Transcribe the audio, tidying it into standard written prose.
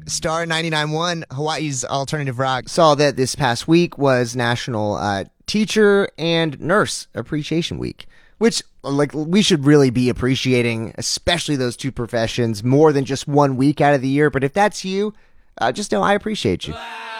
Star 99.1, Hawaii's alternative rock. Saw that this past week was National Teacher and Nurse Appreciation Week, which we should really be appreciating, especially those two professions, more than just 1 week out of the year. But if that's you, just know I appreciate you.